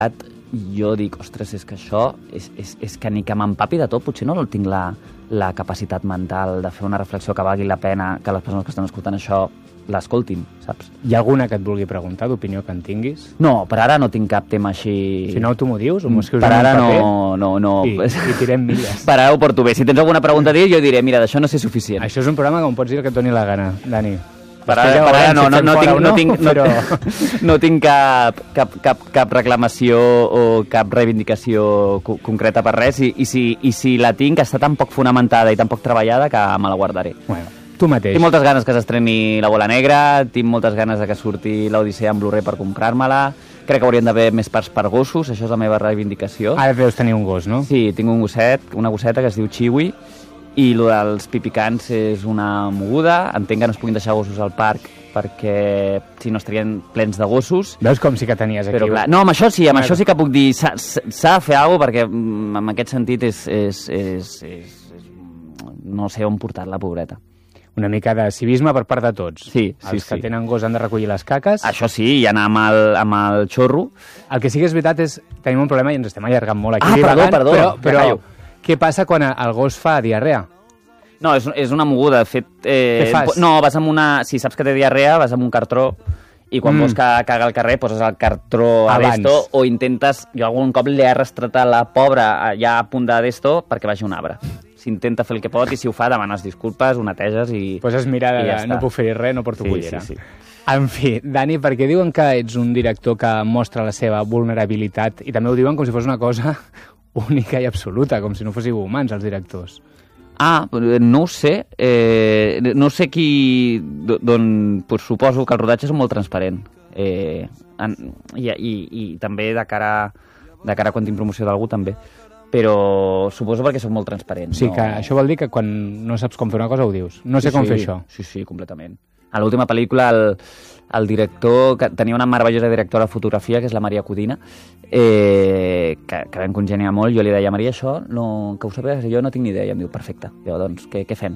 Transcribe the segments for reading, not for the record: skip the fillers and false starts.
jo dic, ostres, és que això és que ni que m'empapi de tot, potser no tinc la capacitat mental de fer una reflexió que valgui la pena que les persones que estan escoltant això l'escoltin, saps? Hi ha alguna que et vulgui preguntar, d'opinió que en tinguis? No, per ara no tinc cap tema així... Si no, tu m'ho dius? O m'ho escrius per en un ara paper? no. I tirem milles. Per ara ho porto bé. Si tens alguna pregunta a dir, jo diré, mira, d'això no sé suficient. Això és un programa que em pots dir el que et doni la gana, Dani. Per ara no tinc cap reclamació o cap reivindicació concreta per res i si la tinc està tan poc fonamentada i tan poc treballada que me la guardaré. Bueno, tu mateix. Tinc moltes ganes que s'estreni La Bola Negra, tinc moltes ganes de que surti l'Odissea en Blu-ray per comprar-me-la, crec que haurien d'haver més parts per gossos, això és la meva reivindicació. Ara deus tenir un gos, no? Sí, tinc un gosset, una gosseta que es diu Chiwi, i el dels pipicans és una moguda. Entenc que no es puguin deixar gossos al parc perquè si no estarien plens de gossos. Veus com sí que tenies aquí? Però clar, no, amb això sí que puc dir s'ha de fer alguna cosa perquè en aquest sentit és no sé on portar-la, pobreta. Una mica de civisme per part de tots. Sí. Els que tenen gos han de recollir les caques. Això sí, i anar amb el xorro. El que sí que és veritat és tenim un problema i ens estem allargant molt aquí. Perdó. Però què passa quan el gos fa diarrea? No, és una moguda. De fet, què fas? No, vas amb una... Si saps que té diarrea, vas amb un cartró i quan vols que caga al carrer poses el cartró a d'esto o intentes... Jo algun cop li he arrastrat a la pobra ja a punt d'esto perquè vagi un arbre. S'intenta fer el que pot i si ho fa demanes disculpes, ho neteges i... Poses mirada de no puc fer res, no porto cullera. Sí. En fi, Dani, perquè diuen que ets un director que mostra la seva vulnerabilitat i també ho diuen com si fos una cosa única i absoluta, com si no fóssiu humans, els directors. No ho sé. No sé qui... Pues suposo que el rodatge és molt transparent. I també de cara a quan tinc promoció d'algú, també. Però suposo perquè soc molt transparent. Sí, que això vol dir que quan no saps com fer una cosa ho dius. No sé com fer això. Sí, completament. A l'última pel·lícula el director, que tenia una meravellosa directora de fotografia, que és la Maria Codina, que vam congeniar molt, jo li deia, Maria, això, que ho sàpigues, jo no tinc ni idea, i em diu, perfecte, jo, doncs, què fem?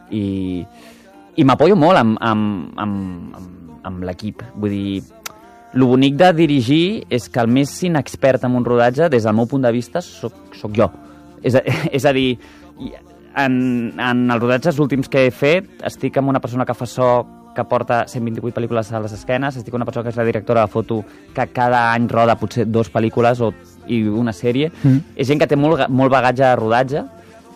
I m'apoyo molt amb l'equip, vull dir, lo bonic de dirigir és que el més inexpert en un rodatge, des del meu punt de vista, soc jo. És a dir, en els rodatges últims que he fet, estic amb una persona que fa so, que porta 128 pel·lícules a les esquenes, estic amb una persona que és la directora de foto, que cada any roda potser 2 pel·lícules i una sèrie. És gent que té molt bagatge de rodatge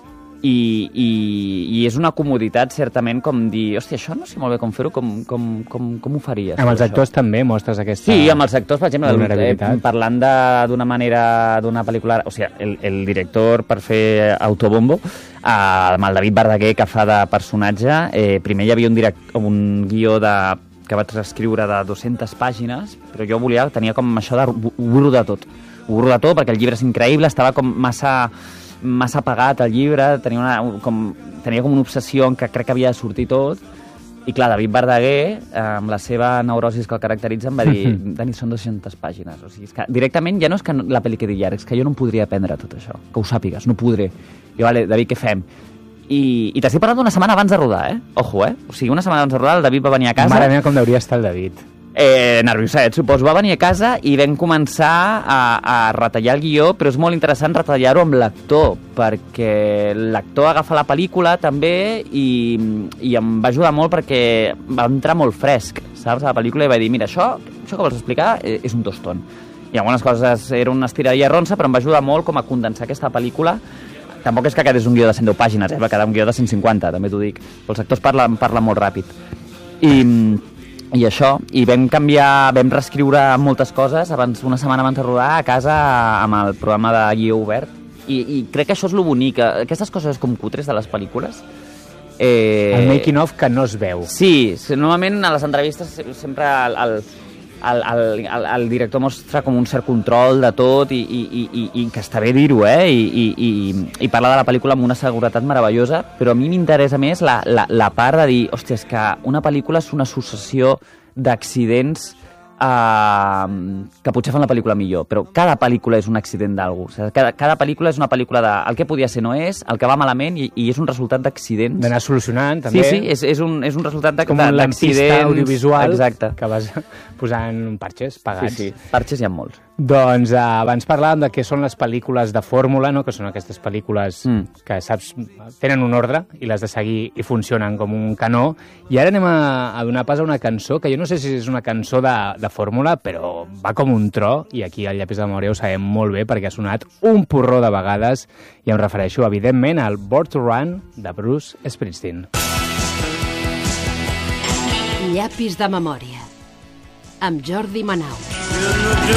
i és una comoditat, certament, com dir, hòstia, això no sé molt bé com fer-ho, com ho faries? Amb els actors també mostres aquesta vulnerabilitat? Sí, amb els actors, per exemple, parlant d'una manera, d'una pel·lícula... O sigui, el director, per fer autobombo, amb el David Verdaguer, que fa de personatge, primer hi havia un guió que vaig reescriure de 200 pàgines, però jo tenia com això de ho de tot. Ho de tot, perquè el llibre és increïble, estava com massa apagat el llibre, tenia com una obsessió en què crec que havia de sortir tot, i clar, David Verdaguer, amb la seva neurosis que el caracteritza, em va dir, Dani, són 200 pàgines. O sigui, és que directament ja no és que la pel·li quedi llarga, és que jo no em podria aprendre tot això, que ho sàpigues, no podré. I vale, David, què fem? I t'estic parlant d'una setmana abans de rodar, Ojo, O sigui, una setmana abans de rodar, el David va venir a casa... Mare meva, com deuria estar el David. Nervioset, suposo. Va venir a casa i vam començar a retallar el guió, però és molt interessant retallar-ho amb l'actor, perquè l'actor agafa la pel·lícula també i em va ajudar molt perquè va entrar molt fresc, saps, a la pel·lícula, i va dir, mira, això que vols explicar és un tostón. I algunes coses era una estiradilla ronsa, però em va ajudar molt com a condensar aquesta pel·lícula. Tampoc és que quedés un guió de 110 pàgines, va quedar un guió de 150, també t'ho dic. Els actors parlen molt ràpid. I això, i vam reescriure moltes coses una setmana abans de rodar a casa amb el programa de guió obert, i crec que això és lo bonic, aquestes coses com cutres de les pel·lícules. El making of que no es veu. Sí, normalment a les entrevistes sempre el director mostra com un cert control de tot i que està bé dir-ho, i parla de la pel·lícula amb una seguretat meravellosa, però a mi m'interessa més la part de dir, hòstia, és que una pel·lícula és una successió d'accidents que potser fan la pel·lícula millor, però cada pel·lícula és un accident d'algú. O sigui, cada pel·lícula és una pel·lícula de el que podia ser no és, el que va malament, i és un resultat d'accidents. D'anar solucionant, també. Sí, és un resultat d'accidents. Com un lampista audiovisual. Exacte. Que vas posant parxes pagats. Sí, parxes hi ha molts. Doncs abans parlàvem de què són les pel·lícules de fórmula, no? Que són aquestes pel·lícules que, saps, tenen un ordre i les de seguir i funcionen com un canó. I ara anem a donar pas a una cançó que jo no sé si és una cançó de fórmula, però va com un tro, i aquí al Llapis de Memòria ho sabem molt bé perquè ha sonat un porró de vegades, i em refereixo, evidentment, al Born to Run de Bruce Springsteen. Llapis de Memòria, amb Jordi Manau.